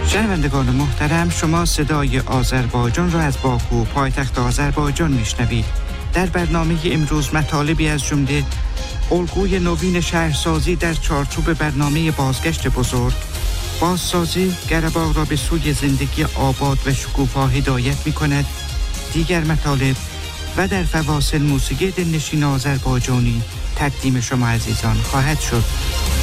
شنوندگان محترم، شما صدای آذربایجان را از باکو پایتخت آذربایجان میشنوید. در برنامه امروز مطالبی از جمله الگوی نوین شهرسازی در چارچوب برنامه بازگشت بزرگ، بازسازی قره‌باغ را به سوی زندگی آباد و شکوفا هدایت می‌کند، دیگر مطالب و در فواصل موسیقی دلنشین آذربایجانی تقدیم شما عزیزان خواهد شد.